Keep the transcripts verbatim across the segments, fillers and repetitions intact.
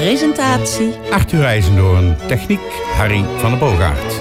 Presentatie Arthur IJzendoorn, techniek Harry van der Boogaard.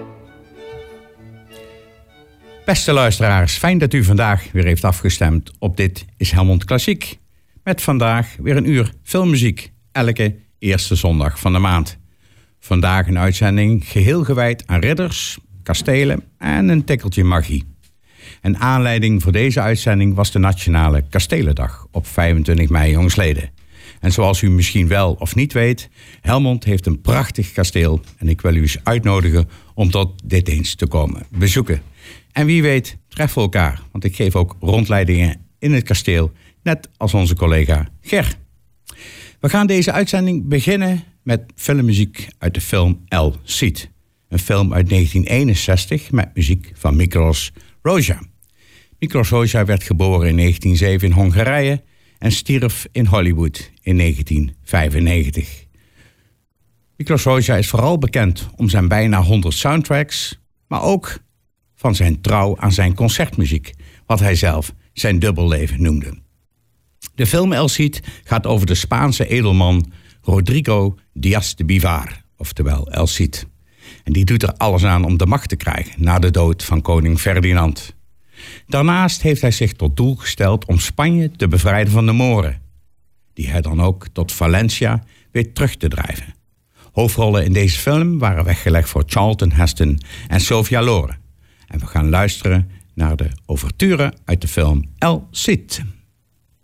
Beste luisteraars, fijn dat u vandaag weer heeft afgestemd op Dit is Helmond Klassiek. Met vandaag weer een uur filmmuziek, elke eerste zondag van de maand. Vandaag een uitzending geheel gewijd aan ridders, kastelen en een tikkeltje magie. Een aanleiding voor deze uitzending was de Nationale Kastelendag op vijfentwintig mei jongsleden. En zoals u misschien wel of niet weet, Helmond heeft een prachtig kasteel en ik wil u eens uitnodigen om tot dit eens te komen bezoeken. En wie weet treffen we elkaar, want ik geef ook rondleidingen in het kasteel, net als onze collega Ger. We gaan deze uitzending beginnen met filmmuziek uit de film El Cid. Een film uit negentien eenenzestig met muziek van Miklos Rozsa. Miklos Rozsa werd geboren in negentien nul zeven in Hongarije en stierf in Hollywood in negentien vijfennegentig. Miklos Rozsa is vooral bekend om zijn bijna honderd soundtracks, maar ook van zijn trouw aan zijn concertmuziek, wat hij zelf zijn dubbelleven noemde. De film El Cid gaat over de Spaanse edelman Rodrigo Díaz de Bivar, oftewel El Cid. En die doet er alles aan om de macht te krijgen na de dood van koning Ferdinand. Daarnaast heeft hij zich tot doel gesteld om Spanje te bevrijden van de Moren, die hij dan ook tot Valencia weer terug te drijven. Hoofdrollen in deze film waren weggelegd voor Charlton Heston en Sophia Loren. En we gaan luisteren naar de ouverture uit de film El Cid.